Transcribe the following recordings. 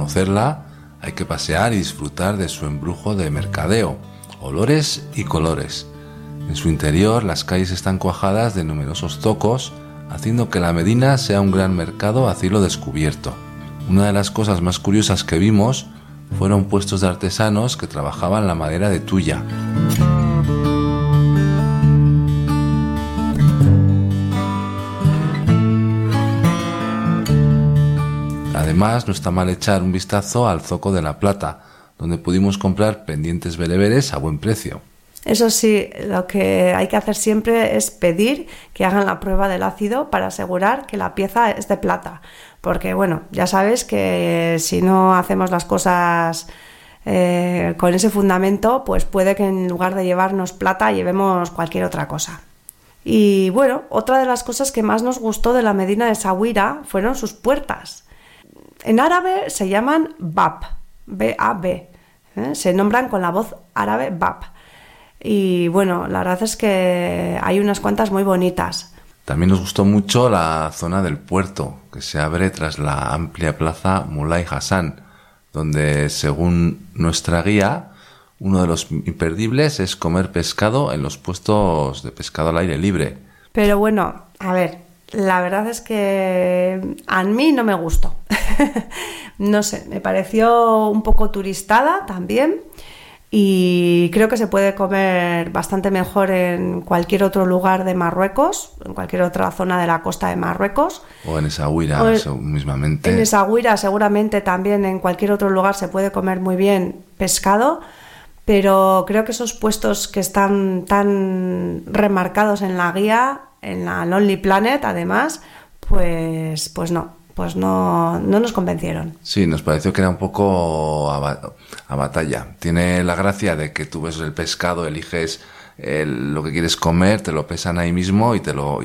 conocerla hay que pasear y disfrutar de su embrujo de mercadeo, olores y colores. En su interior las calles están cuajadas de numerosos zocos, haciendo que la Medina sea un gran mercado a cielo descubierto. Una de las cosas más curiosas que vimos fueron puestos de artesanos que trabajaban la madera de tuya. Además, no está mal echar un vistazo al Zoco de la Plata, donde pudimos comprar pendientes bereberes a buen precio. Eso sí, lo que hay que hacer siempre es pedir que hagan la prueba del ácido para asegurar que la pieza es de plata. Porque, bueno, ya sabes que si no hacemos las cosas con ese fundamento, pues puede que en lugar de llevarnos plata llevemos cualquier otra cosa. Y bueno, otra de las cosas que más nos gustó de la Medina de Essaouira fueron sus puertas. En árabe se llaman Bab, B-A-B, se nombran con la voz árabe Bab. Y bueno, la verdad es que hay unas cuantas muy bonitas. También nos gustó mucho la zona del puerto, que se abre tras la amplia plaza Mulay Hassan, donde, según nuestra guía, uno de los imperdibles es comer pescado en los puestos de pescado al aire libre. Pero bueno, a ver, la verdad es que a mí no me gustó. No sé, me pareció un poco turistada también. Y creo que se puede comer bastante mejor en cualquier otro lugar de Marruecos, en cualquier otra zona de la costa de Marruecos. O en Essaouira mismamente. En Essaouira seguramente también en cualquier otro lugar se puede comer muy bien pescado, pero creo que esos puestos que están tan remarcados en la guía, en la Lonely Planet además, pues no nos convencieron. Sí, nos pareció que era un poco a batalla. Tiene la gracia de que tú ves el pescado, eliges lo que quieres comer, te lo pesan ahí mismo y te lo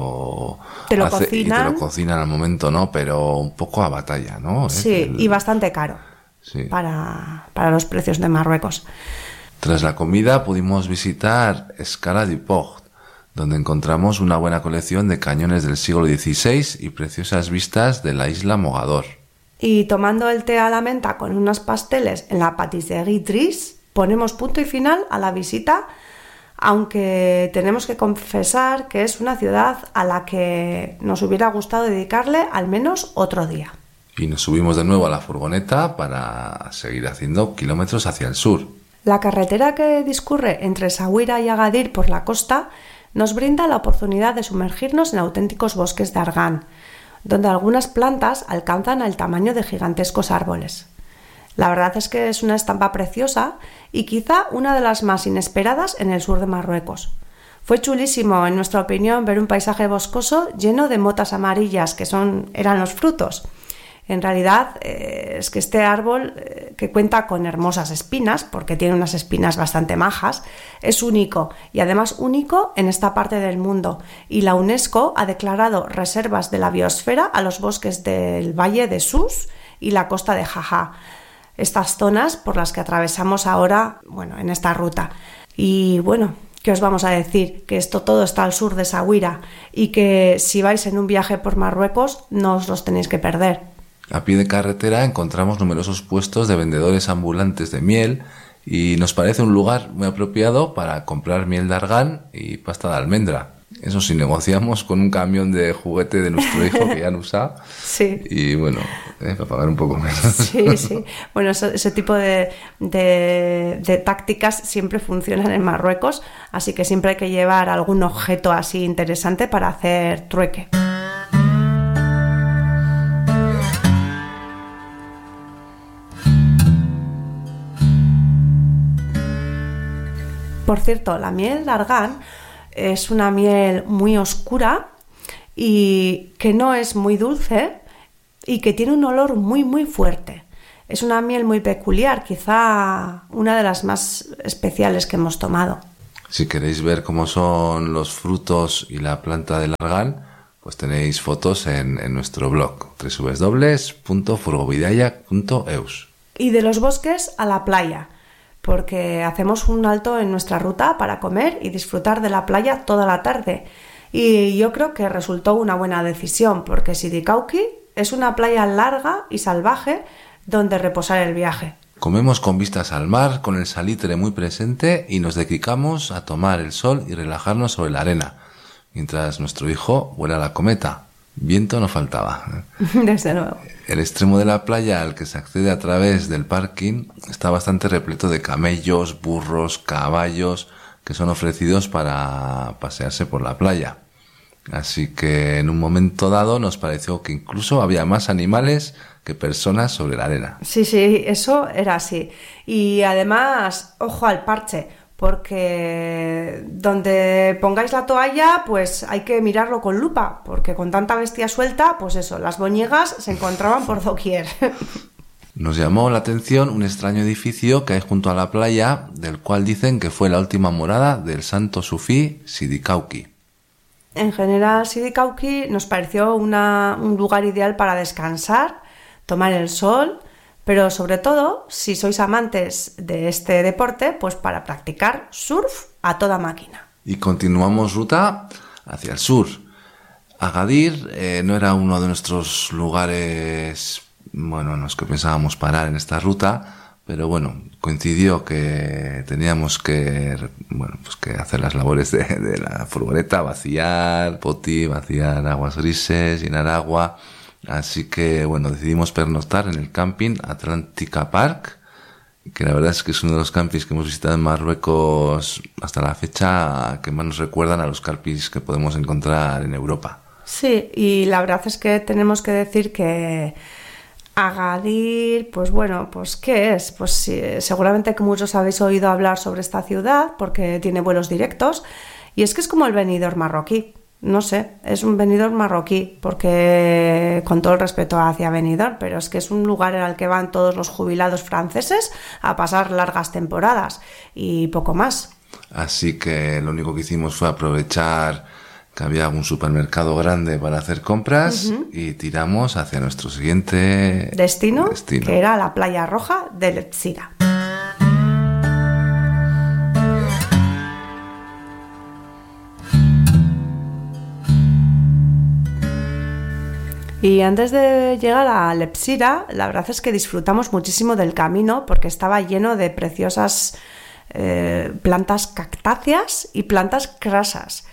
cocinan al momento, ¿no? Pero un poco a batalla, ¿no? Sí, y bastante caro. Sí. Para los precios de Marruecos. Tras la comida pudimos visitar Escala du Port, donde encontramos una buena colección de cañones del siglo XVI y preciosas vistas de la isla Mogador. Y tomando el té a la menta con unos pasteles en la Patisserie Driss, ponemos punto y final a la visita, aunque tenemos que confesar que es una ciudad a la que nos hubiera gustado dedicarle al menos otro día. Y nos subimos de nuevo a la furgoneta para seguir haciendo kilómetros hacia el sur. La carretera que discurre entre Essaouira y Agadir por la costa nos brinda la oportunidad de sumergirnos en auténticos bosques de argán, donde algunas plantas alcanzan el tamaño de gigantescos árboles. La verdad es que es una estampa preciosa y quizá una de las más inesperadas en el sur de Marruecos. Fue chulísimo, en nuestra opinión, ver un paisaje boscoso lleno de motas amarillas, que eran los frutos. En realidad es que este árbol, que cuenta con hermosas espinas, porque tiene unas espinas bastante majas, es único y además único en esta parte del mundo. Y la UNESCO ha declarado reservas de la biosfera a los bosques del Valle de Sus y la costa de Jaja, estas zonas por las que atravesamos ahora, en esta ruta. Y bueno, ¿qué os vamos a decir? Que esto todo está al sur de Essaouira y que si vais en un viaje por Marruecos no os los tenéis que perder. A pie de carretera encontramos numerosos puestos de vendedores ambulantes de miel y nos parece un lugar muy apropiado para comprar miel de argán y pasta de almendra. Eso sí, negociamos con un camión de juguete de nuestro hijo que ya no usa. Sí. Y para pagar un poco menos. Sí. Bueno, ese tipo de tácticas siempre funcionan en Marruecos, así que siempre hay que llevar algún objeto así interesante para hacer trueque. Por cierto, la miel de argán es una miel muy oscura y que no es muy dulce y que tiene un olor muy muy fuerte. Es una miel muy peculiar, quizá una de las más especiales que hemos tomado. Si queréis ver cómo son los frutos y la planta del argán, pues tenéis fotos en nuestro blog www.furgovidaya.eus. Y de los bosques a la playa, porque hacemos un alto en nuestra ruta para comer y disfrutar de la playa toda la tarde. Y yo creo que resultó una buena decisión, porque Sidi Kouki es una playa larga y salvaje donde reposar el viaje. Comemos con vistas al mar, con el salitre muy presente y nos dedicamos a tomar el sol y relajarnos sobre la arena, mientras nuestro hijo vuela la cometa. Viento no faltaba. Desde luego. El extremo de la playa al que se accede a través del parking está bastante repleto de camellos, burros, caballos que son ofrecidos para pasearse por la playa. Así que en un momento dado nos pareció que incluso había más animales que personas sobre la arena. Sí, eso era así. Y además, ojo al parche, porque donde pongáis la toalla, pues hay que mirarlo con lupa, porque con tanta bestia suelta, pues eso, las boñigas se encontraban por doquier. Nos llamó la atención un extraño edificio que hay junto a la playa, del cual dicen que fue la última morada del santo sufí Sidi Kauki. En general, Sidi Kauki nos pareció un lugar ideal para descansar, tomar el sol, pero sobre todo, si sois amantes de este deporte, pues para practicar surf a toda máquina. Y continuamos ruta hacia el sur. Agadir no era uno de nuestros lugares, en los que pensábamos parar en esta ruta, pero coincidió que teníamos que hacer las labores de la furgoneta, vaciar poti, vaciar aguas grises, llenar agua. Así que, decidimos pernoctar en el camping Atlántica Park, que la verdad es que es uno de los campings que hemos visitado en Marruecos hasta la fecha que más nos recuerdan a los campings que podemos encontrar en Europa. Sí, y la verdad es que tenemos que decir que Agadir, pues ¿qué es? Pues sí, seguramente que muchos habéis oído hablar sobre esta ciudad porque tiene vuelos directos, y es que es como el Benidorm marroquí. No sé, es un Benidorm marroquí, porque con todo el respeto hacia Benidorm, pero es que es un lugar al que van todos los jubilados franceses a pasar largas temporadas y poco más. Así que lo único que hicimos fue aprovechar que había un supermercado grande para hacer compras y tiramos hacia nuestro siguiente destino, que era la playa roja de Lepsira. Y antes de llegar a Lepsira, la verdad es que disfrutamos muchísimo del camino porque estaba lleno de preciosas plantas cactáceas y plantas crasas,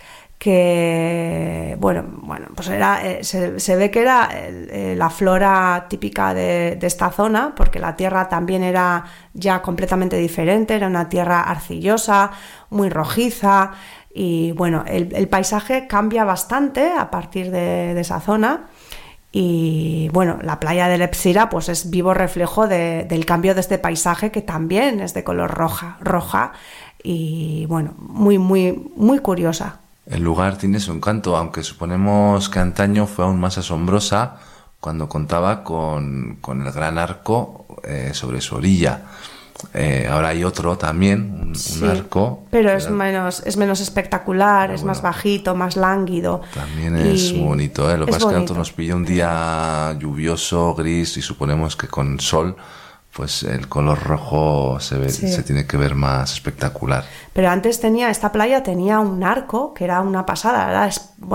que pues se ve que era la flora típica de esta zona, porque la tierra también era ya completamente diferente, era una tierra arcillosa, muy rojiza, y el paisaje cambia bastante a partir de esa zona. Y la playa de Lepsira pues es vivo reflejo del cambio de este paisaje, que también es de color roja y muy muy muy curiosa. El lugar tiene su encanto, aunque suponemos que antaño fue aún más asombrosa cuando contaba con el gran arco sobre su orilla. Ahora hay otro también, un arco. Pero es menos espectacular, es más bajito, más lánguido. También es muy bonito, Lo que pasa es que a nosotros nos pilló un día lluvioso, gris, y suponemos que con sol pues el color rojo se tiene que ver más espectacular. Pero antes esta playa tenía un arco que era una pasada,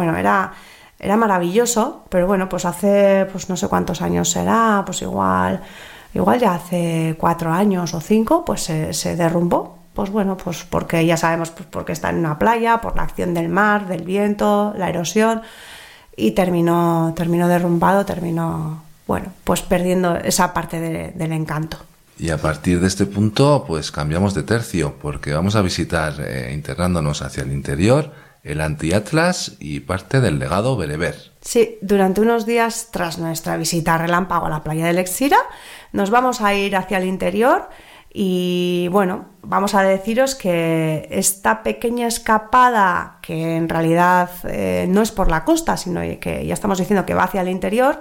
era maravilloso, pero pues hace pues no sé cuántos años será, pues igual ya hace 4 años o 5, pues se derrumbó. Pues porque ya sabemos, pues porque está en una playa, por la acción del mar, del viento, la erosión, y terminó derrumbado, pues perdiendo esa parte del encanto. Y a partir de este punto, pues cambiamos de tercio, porque vamos a visitar, internándonos hacia el interior, el Anti-Atlas y parte del legado bereber. Sí, durante unos días tras nuestra visita relámpago a la playa de Lepsira, nos vamos a ir hacia el interior y vamos a deciros que esta pequeña escapada, que en realidad no es por la costa, sino que ya estamos diciendo que va hacia el interior,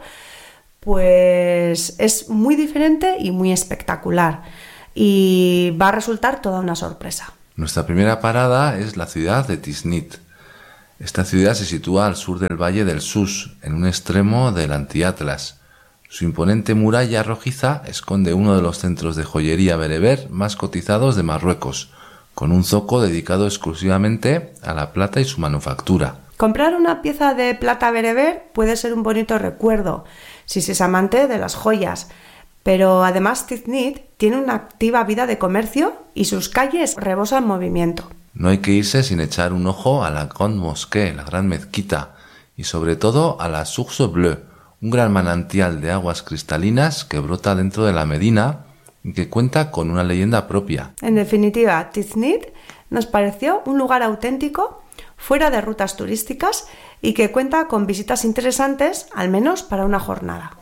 pues es muy diferente y muy espectacular, y va a resultar toda una sorpresa. Nuestra primera parada es la ciudad de Tiznit. Esta ciudad se sitúa al sur del valle del Sus, en un extremo del Anti-Atlas. Su imponente muralla rojiza esconde uno de los centros de joyería bereber más cotizados de Marruecos, con un zoco dedicado exclusivamente a la plata y su manufactura. Comprar una pieza de plata bereber puede ser un bonito recuerdo si se es amante de las joyas, Pero además Tiznit tiene una activa vida de comercio y sus calles rebosan movimiento. No hay que irse sin echar un ojo a la Grande Mosquée, la gran mezquita, y sobre todo a la Source Bleue, un gran manantial de aguas cristalinas que brota dentro de la Medina y que cuenta con una leyenda propia. En definitiva, Tiznit nos pareció un lugar auténtico, fuera de rutas turísticas y que cuenta con visitas interesantes, al menos para una jornada.